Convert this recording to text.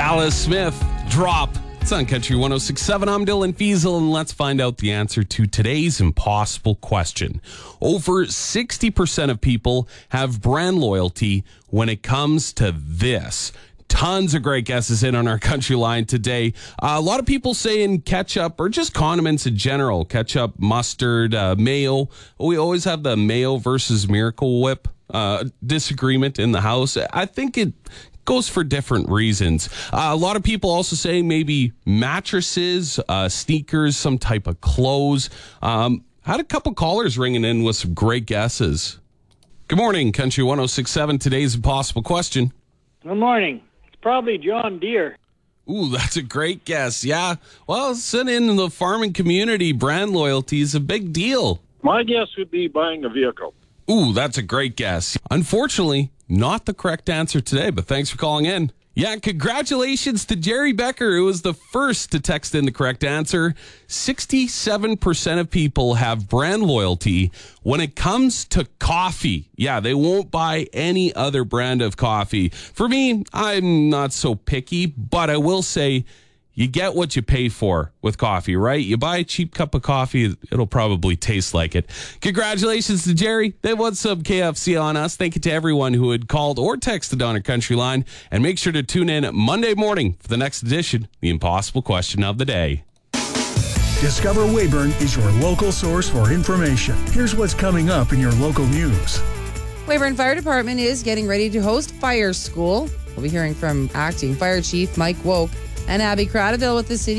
Alice Smith, Drop. It's on Country 106.7. I'm Dylan Fiesel, and let's find out the answer to today's impossible question. Over 60% of people have brand loyalty when it comes to this. Tons of great guesses in on our country line today. A lot of people saying ketchup or just condiments in general. Ketchup, mustard, mayo. We always have the mayo versus Miracle Whip disagreement in the house. I think it goes for different reasons. A lot of people also saying maybe mattresses, sneakers, some type of clothes. Had a couple callers ringing in with some great guesses. Good morning, Country 106.7. Today's impossible question. Good morning. It's probably John Deere. Ooh, that's a great guess. Yeah. Well, sitting in the farming community, brand loyalty is a big deal. My guess would be buying a vehicle. Ooh, that's a great guess. Unfortunately, not the correct answer today, but thanks for calling in. Yeah, congratulations to Jerry Becker, who was the first to text in the correct answer. 67% of people have brand loyalty when it comes to coffee. Yeah, they won't buy any other brand of coffee. For me, I'm not so picky, but I will say you get what you pay for with coffee, right? You buy a cheap cup of coffee, it'll probably taste like it. Congratulations to Jerry. They won some KFC on us. Thank you to everyone who had called or texted on our country line. And make sure to tune in Monday morning for the next edition, the impossible question of the day. Discover Weyburn is your local source for information. Here's what's coming up in your local news. Weyburn Fire Department is getting ready to host Fire School. We'll be hearing from Acting Fire Chief Mike Woke and Abby Cradaville with the city